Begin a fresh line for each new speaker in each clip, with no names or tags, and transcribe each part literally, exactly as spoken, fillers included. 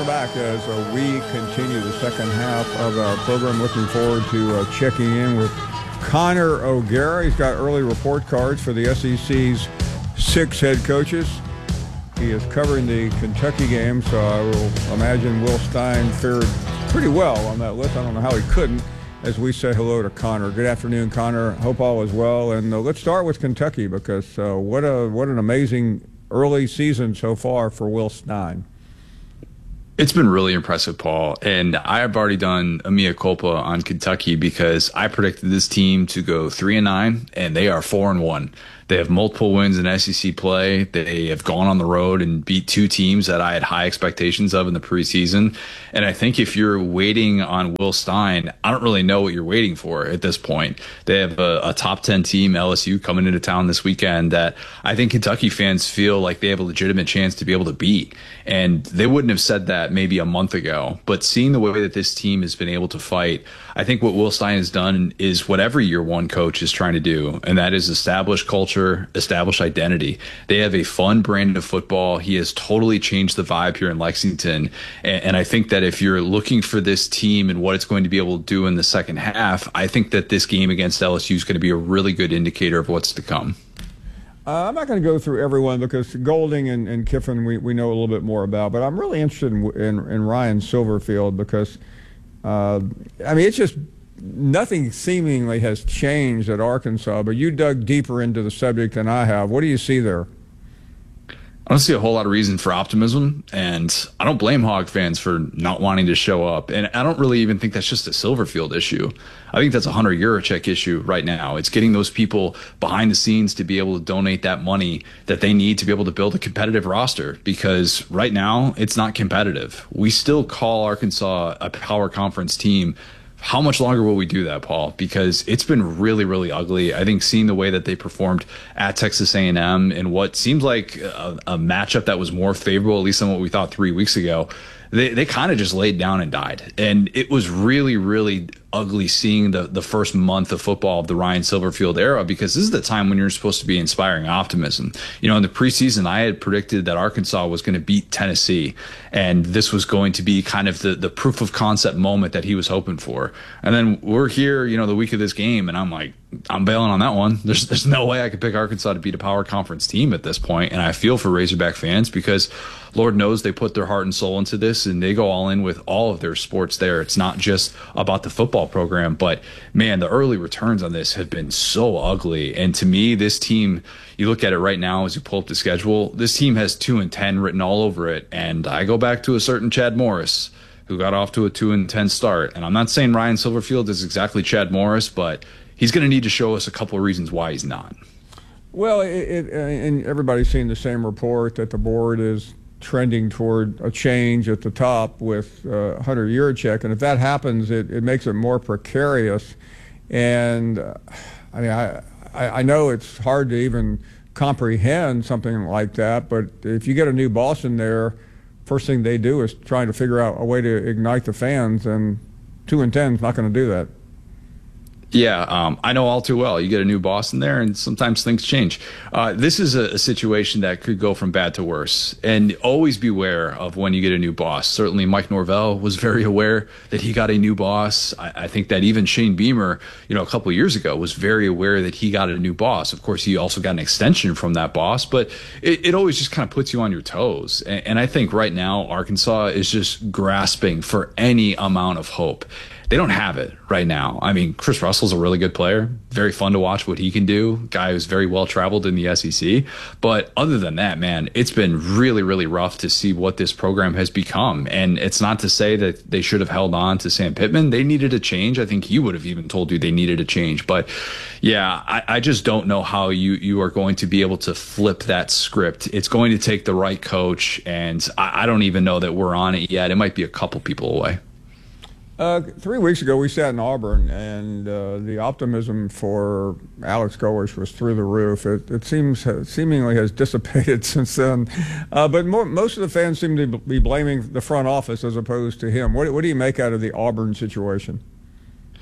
welcome back as uh, we continue the second half of our program. Looking forward to uh, checking in with Connor O'Gara. He's got early report cards for the S E C's six head coaches. He is covering the Kentucky game, so I will imagine Will Stein fared pretty well on that list. I don't know how he couldn't, as we say hello to Connor. Good afternoon, Connor. Hope all is well. And uh, let's start with Kentucky, because uh, what a what an amazing early season so far for Will Stein.
It's been really impressive, Paul. And I have already done a mea culpa on Kentucky because I predicted this team to go three and nine, and they are four and one. They have multiple wins in S E C play. They have gone on the road and beat two teams that I had high expectations of in the preseason. And I think if you're waiting on Will Stein, I don't really know what you're waiting for at this point. They have a, a top ten team, L S U, coming into town this weekend that I think Kentucky fans feel like they have a legitimate chance to be able to beat. And they wouldn't have said that maybe a month ago. But seeing the way that this team has been able to fight, I think what Will Stein has done is what every year one coach is trying to do, and that is establish culture, establish identity. They have a fun brand of football. He has totally changed the vibe here in Lexington. And, and I think that if you're looking for this team and what it's going to be able to do in the second half, I think that this game against L S U is going to be a really good indicator of what's to come.
Uh, I'm not going to go through everyone because Golding and, and Kiffin we, we know a little bit more about, but I'm really interested in, in, in Ryan Silverfield because, uh, I mean, it's just nothing seemingly has changed at Arkansas, but you dug deeper into the subject than I have. What do you see there?
I don't see a whole lot of reason for optimism, and I don't blame Hog fans for not wanting to show up. And I don't really even think that's just a Silverfield issue. I think that's a Hunter Yurachek issue right now. It's getting those people behind the scenes to be able to donate that money that they need to be able to build a competitive roster, because right now it's not competitive. We still call Arkansas a power conference team. How much longer will we do that, Paul? Because it's been really, really ugly. I think seeing the way that they performed at Texas A and M in what seems like a, a matchup that was more favorable, at least than what we thought three weeks ago, they, they kind of just laid down and died. And it was really, really ugly seeing the, the first month of football of the Ryan Silverfield era, because this is the time when you're supposed to be inspiring optimism. You know, in the preseason, I had predicted that Arkansas was going to beat Tennessee, and this was going to be kind of the, the proof of concept moment that he was hoping for. And then we're here, you know, the week of this game, and I'm like, I'm bailing on that one. There's there's no way I could pick Arkansas to beat a power conference team at this point. And I feel for Razorback fans because Lord knows they put their heart and soul into this, and they go all in with all of their sports there. It's not just about the football program, but man, the early returns on this have been so ugly. And to me, this team, you look at it right now as you pull up the schedule, this team has two and ten written all over it. And I go back to a certain Chad Morris who got off to a two and ten start. And I'm not saying Ryan Silverfield is exactly Chad Morris, but he's going to need to show us a couple of reasons why he's not.
Well, it, it, and everybody's seen the same report that the board is trending toward a change at the top with uh, Hunter Yurachek, and if that happens, it, it makes it more precarious. And uh, I mean, I, I know it's hard to even comprehend something like that, but if you get a new boss in there, first thing they do is trying to figure out a way to ignite the fans, and two and ten is not going to do that.
Yeah, um, I know all too well. You get a new boss in there, and sometimes things change. Uh, this is a, a situation that could go from bad to worse. And always beware of when you get a new boss. Certainly Mike Norvell was very aware that he got a new boss. I, I think that even Shane Beamer, you know, a couple of years ago was very aware that he got a new boss. Of course, he also got an extension from that boss, but it, it always just kind of puts you on your toes. And, and I think right now Arkansas is just grasping for any amount of hope. They don't have it right now. I mean, Chris Russell's a really good player. Very fun to watch what he can do. Guy who's very well traveled in the S E C. But other than that, man, it's been really, really rough to see what this program has become. And it's not to say that they should have held on to Sam Pittman. They needed a change. I think he would have even told you they needed a change. But yeah, I, I just don't know how you, you are going to be able to flip that script. It's going to take the right coach. And I, I don't even know that we're on it yet. It might be a couple people away.
Uh, three weeks ago, we sat in Auburn, and uh, the optimism for Alex Golesh was through the roof. It, it seems seemingly has dissipated since then. Uh, but more, most of the fans seem to be blaming the front office as opposed to him. What, what do you make out of the Auburn situation?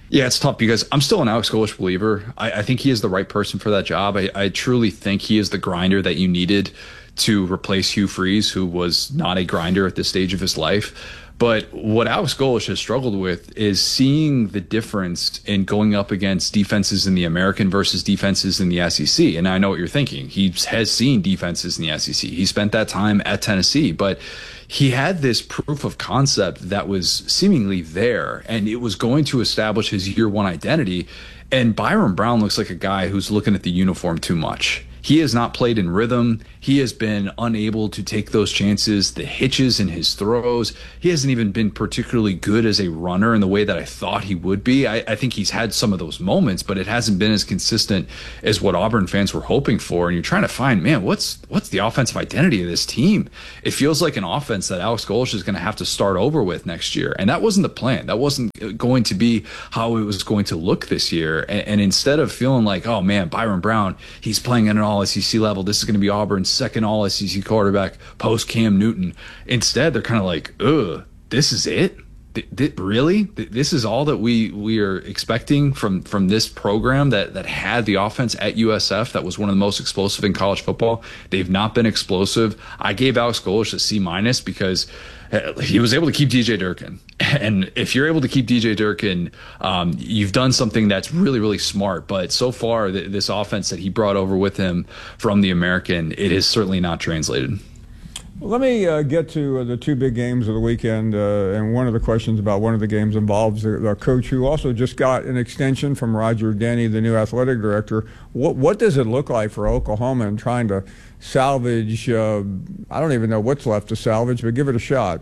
Yeah, it's tough because I'm still an Alex Golesh believer. I, I think he is the right person for that job. I, I truly think he is the grinder that you needed to replace Hugh Freeze, who was not a grinder at this stage of his life. But what Alex Golesh has struggled with is seeing the difference in going up against defenses in the American versus defenses in the S E C. And I know what you're thinking. He has seen defenses in the S E C. He spent that time at Tennessee, but he had this proof of concept that was seemingly there, and it was going to establish his year one identity. And Byron Brown looks like a guy who's looking at the uniform too much. He has not played in rhythm. He has been unable to take those chances, the hitches in his throws. He hasn't even been particularly good as a runner in the way that I thought he would be. I, I think he's had some of those moments, but it hasn't been as consistent as what Auburn fans were hoping for. And you're trying to find, man, what's what's the offensive identity of this team? It feels like an offense that Alex Golesh is going to have to start over with next year. And that wasn't the plan. That wasn't going to be how it was going to look this year. And, and instead of feeling like, oh, man, Byron Brown, he's playing at an all S E C level. This is going to be Auburn's second all S E C quarterback post Cam Newton. Instead, they're kind of like, ugh, this is it? Th- th- really? Th- this is all that we we are expecting from from this program that that had the offense at U S F that was one of the most explosive in college football. They've not been explosive. I gave Alex Golesh a C minus because he was able to keep D J Durkin. And if you're able to keep D J Durkin, um, you've done something that's really, really smart. But so far, th- this offense that he brought over with him from the American, it is certainly not translated.
Well, let me uh, get to uh, the two big games of the weekend. Uh, and one of the questions about one of the games involves the, the coach who also just got an extension from Roger Denny, the new athletic director. What, what does it look like for Oklahoma in trying to salvage, uh, I don't even know what's left to salvage, but give it a shot?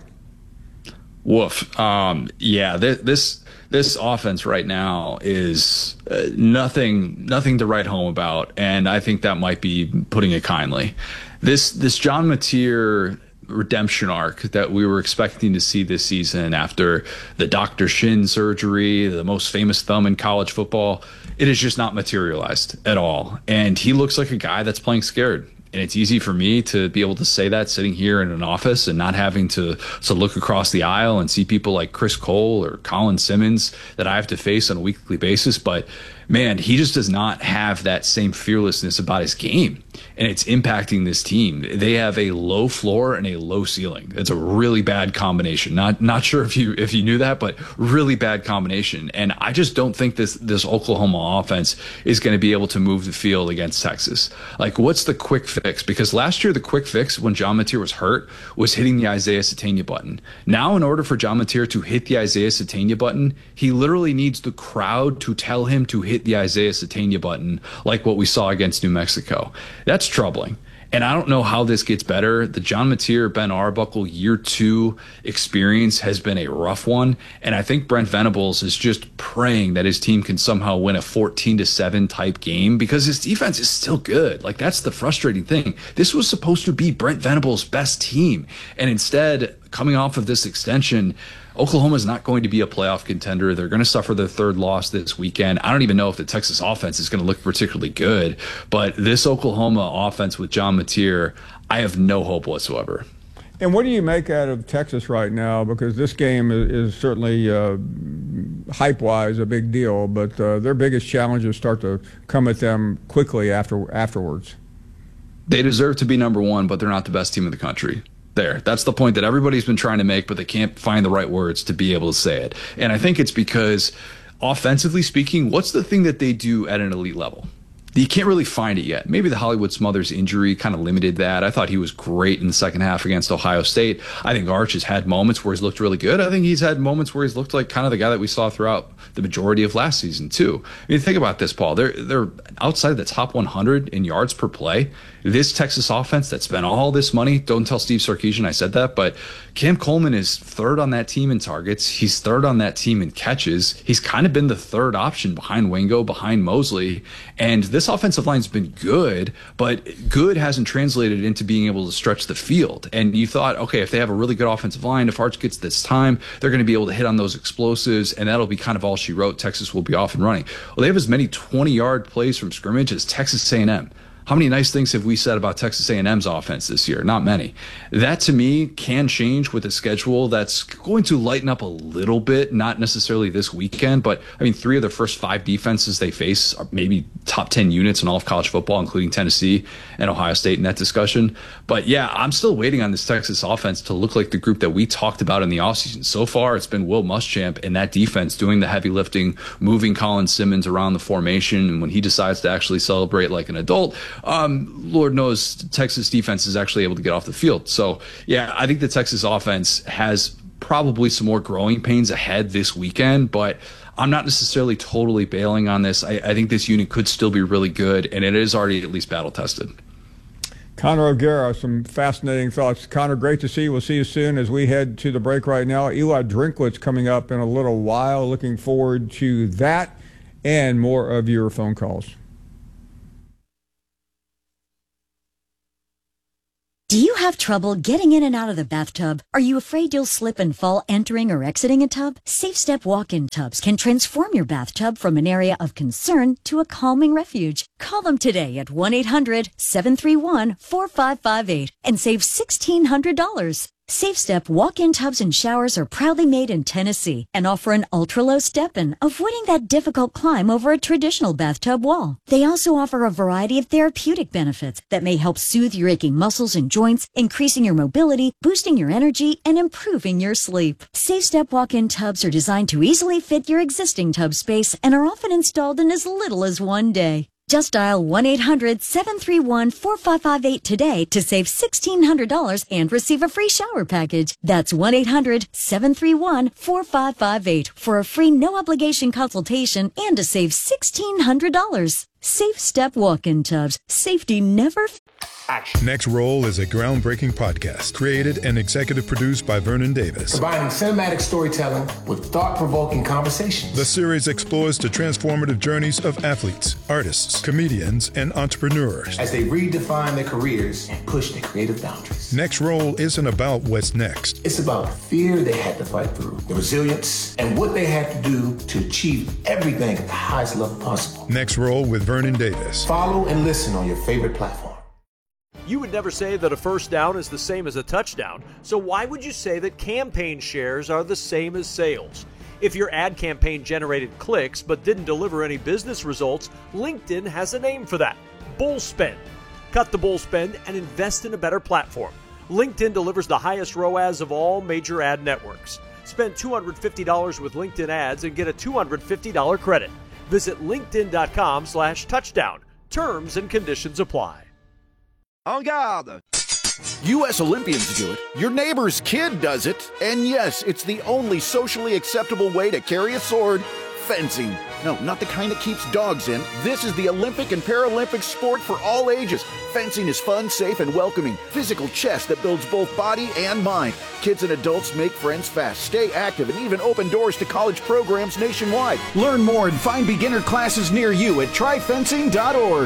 Woof. Um, yeah, th- this this offense right now is uh, nothing nothing to write home about, and I think that might be putting it kindly. This this John Mateer redemption arc that we were expecting to see this season after the Doctor Shin surgery, the most famous thumb in college football, it has just not materialized at all. And he looks like a guy that's playing scared. And it's easy for me to be able to say that sitting here in an office and not having to, to look across the aisle and see people like Chris Cole or Colin Simmons that I have to face on a weekly basis. But man, he just does not have that same fearlessness about his game, and it's impacting this team. They have a low floor and a low ceiling. It's a really bad combination. Not not sure if you if you knew that, but really bad combination. And I just don't think this this Oklahoma offense is going to be able to move the field against Texas. Like, what's the quick fix? Because last year the quick fix when John Mateer was hurt was hitting the Isaiah Sategna button. Now, in order for John Mateer to hit the Isaiah Sategna button, he literally needs the crowd to tell him to hit the Isaiah Sategna button, like what we saw against New Mexico. That's troubling. And I don't know how this gets better. The John Mateer, Ben Arbuckle year two experience has been a rough one. And I think Brent Venables is just praying that his team can somehow win a fourteen to seven type game because his defense is still good. Like, that's the frustrating thing. This was supposed to be Brent Venables' best team. And instead, coming off of this extension, Oklahoma is not going to be a playoff contender. They're going to suffer their third loss this weekend. I don't even know if the Texas offense is going to look particularly good, but this Oklahoma offense with John Mateer, I have no hope whatsoever.
And what do you make out of Texas right now? Because this game is, is certainly uh, hype-wise a big deal, but uh, their biggest challenges start to come at them quickly after afterwards.
They deserve to be number one, but they're not the best team in the country. There. That's the point that everybody's been trying to make, but they can't find the right words to be able to say it. And I think it's because, offensively speaking, what's the thing that they do at an elite level? You can't really find it yet. Maybe the Hollywood Smothers injury kind of limited that. I thought he was great in the second half against Ohio State. I think Arch has had moments where he's looked really good. I think he's had moments where he's looked like kind of the guy that we saw throughout the majority of last season, too. I mean, think about this, Paul. They're, they're outside the top one hundred in yards per play. This Texas offense that spent all this money, don't tell Steve Sarkisian I said that, but Cam Coleman is third on that team in targets. He's third on that team in catches. He's kind of been the third option behind Wingo, behind Mosley. And this offensive line's been good, but good hasn't translated into being able to stretch the field. And you thought, okay, if they have a really good offensive line, if Arch gets this time, they're going to be able to hit on those explosives, and that'll be kind of all she wrote. Texas will be off and running. Well, they have as many twenty-yard plays from scrimmage as Texas A and M. How many nice things have we said about Texas A and M's offense this year? Not many. That, to me, can change with a schedule that's going to lighten up a little bit, not necessarily this weekend, but, I mean, three of the first five defenses they face are maybe top ten units in all of college football, including Tennessee and Ohio State in that discussion. But, yeah, I'm still waiting on this Texas offense to look like the group that we talked about in the offseason. So far, it's been Will Muschamp and that defense doing the heavy lifting, moving Colin Simmons around the formation, and when he decides to actually celebrate like an adult, Um, Lord knows Texas defense is actually able to get off the field. So, yeah, I think the Texas offense has probably some more growing pains ahead this weekend, but I'm not necessarily totally bailing on this. I, I think this unit could still be really good, and it is already at least battle-tested.
Connor O'Gara, some fascinating thoughts. Connor, great to see you. We'll see you soon as we head to the break right now. Eli Drinklett's coming up in a little while. Looking forward to that and more of your phone calls.
Do you have trouble getting in and out of the bathtub? Are you afraid you'll slip and fall entering or exiting a tub? Safe Step walk-in tubs can transform your bathtub from an area of concern to a calming refuge. Call them today at one eight hundred seven three one four five five eight and save sixteen hundred dollars. Safe Step walk-in tubs and showers are proudly made in Tennessee and offer an ultra-low step-in, avoiding that difficult climb over a traditional bathtub wall. They also offer a variety of therapeutic benefits that may help soothe your aching muscles and joints, increasing your mobility, boosting your energy, and improving your sleep. Safe Step walk-in tubs are designed to easily fit your existing tub space and are often installed in as little as one day. Just dial one eight hundred seven three one four five five eight today to save sixteen hundred dollars and receive a free shower package. That's one eight hundred seven three one four five five eight for a free no-obligation consultation and to save sixteen hundred dollars. Safe Step walk-in tubs. Safety never...
Action. Next Roll is a groundbreaking podcast created and executive produced by Vernon Davis.
Combining cinematic storytelling with thought-provoking conversations.
The series explores the transformative journeys of athletes, artists, comedians, and entrepreneurs
as they redefine their careers and push their creative boundaries.
Next Roll isn't about what's next.
It's about the fear they had to fight through, the resilience, and what they had to do to achieve everything at the highest level possible.
Next Roll with Vernon Davis.
Follow and listen on your favorite platform.
You would never say that a first down is the same as a touchdown, so why would you say that campaign shares are the same as sales? If your ad campaign generated clicks but didn't deliver any business results, LinkedIn has a name for that: bull spend. Cut the bull spend and invest in a better platform. LinkedIn delivers the highest R O A S of all major ad networks. Spend two hundred fifty dollars with LinkedIn ads and get a two hundred fifty dollars credit. Visit linkedin.com slash touchdown. Terms and conditions apply.
En garde! U S Olympians do it, your neighbor's kid does it, and yes, it's the only socially acceptable way to carry a sword: fencing. No, not the kind that keeps dogs in. This is the Olympic and Paralympic sport for all ages. Fencing is fun, safe, and welcoming. Physical chess that builds both body and mind. Kids and adults make friends fast, stay active, and even open doors to college programs nationwide. Learn more and find beginner classes near you at try fencing dot org.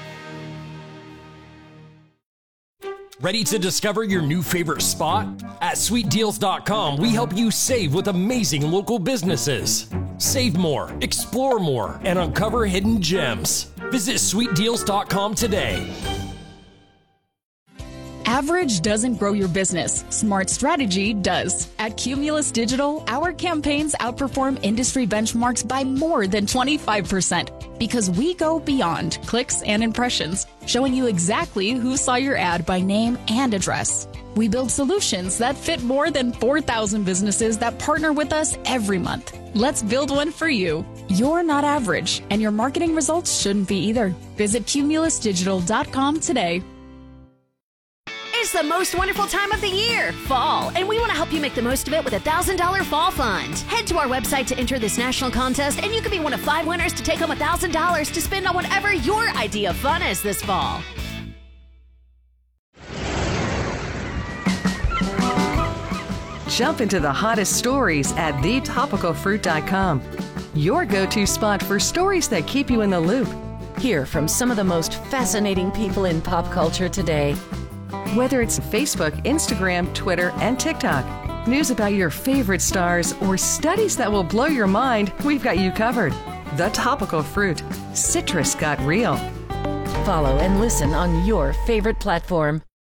Ready to discover your new favorite spot? At sweet deals dot com, we help you save with amazing local businesses. Save more, explore more, and uncover hidden gems. Visit sweet deals dot com today.
Average doesn't grow your business. Smart strategy does. At Cumulus Digital, our campaigns outperform industry benchmarks by more than twenty-five percent because we go beyond clicks and impressions, showing you exactly who saw your ad by name and address. We build solutions that fit more than four thousand businesses that partner with us every month. Let's build one for you. You're not average, and your marketing results shouldn't be either. Visit cumulus digital dot com today.
It's the most wonderful time of the year, fall, and we want to help you make the most of it with a one thousand dollars fall fund. Head to our website to enter this national contest, and you could be one of five winners to take home one thousand dollars to spend on whatever your idea of fun is this fall.
Jump into the hottest stories at the topical fruit dot com, your go-to spot for stories that keep you in the loop.
Hear from some of the most fascinating people in pop culture today.
Whether it's Facebook, Instagram, Twitter, and TikTok, news about your favorite stars, or studies that will blow your mind, we've got you covered. The Topical Fruit. Citrus got real.
follow and listen on your favorite platform.